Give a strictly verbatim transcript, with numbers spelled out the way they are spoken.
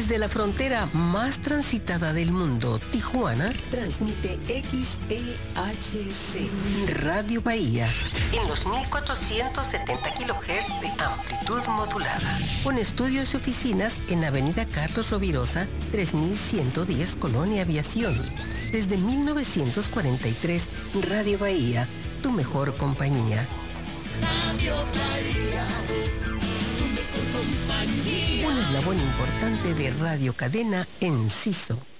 Desde la frontera más transitada del mundo, Tijuana, transmite X E H C, Radio Bahía, en los mil cuatrocientos setenta kilohertz de amplitud modulada, con estudios y oficinas en Avenida Carlos Rovirosa, tres mil ciento diez, Colonia Aviación. Desde mil novecientos cuarenta y tres, Radio Bahía, tu mejor compañía. Radio Bahía, tu mejor compañía. Un eslabón importante de Radio Cadena Enciso.